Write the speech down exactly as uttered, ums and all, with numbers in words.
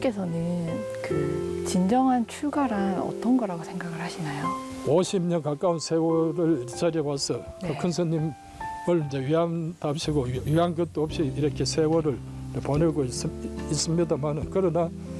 선생님께서는 그 진정한 출가란 어떤 거라고 생각을 하시나요? 오십 년 가까운 세월을 절여와서 네. 큰 스님을 이제 위안답시고 위한 것도 없이 이렇게 세월을 보내고 있, 있습니다만 그러나